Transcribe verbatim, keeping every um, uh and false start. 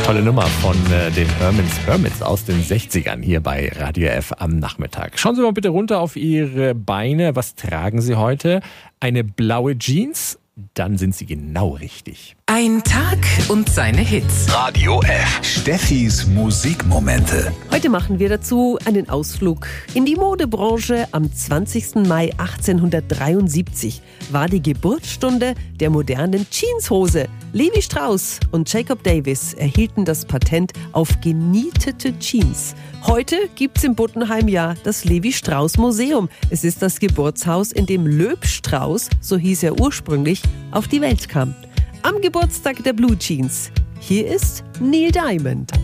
Tolle Nummer von äh, den Hermans Hermits aus den sechzigern hier bei Radio F am Nachmittag. Schauen Sie mal bitte runter auf Ihre Beine. Was tragen Sie heute? Eine blaue Jeans? Dann sind Sie genau richtig. Ein Tag und seine Hits. Radio F. Steffis Musikmomente. Heute machen wir dazu einen Ausflug in die Modebranche. Am zwanzigsten Mai achtzehnhundertdreiundsiebzig war die Geburtsstunde der modernen Jeanshose. Levi Strauss und Jacob Davis erhielten das Patent auf genietete Jeans. Heute gibt's im Buttenheim ja das Levi Strauss Museum. Es ist das Geburtshaus, in dem Löb Strauss, so hieß er ursprünglich, auf die Welt kam. Am Geburtstag der Blue Jeans. Hier ist Neil Diamond.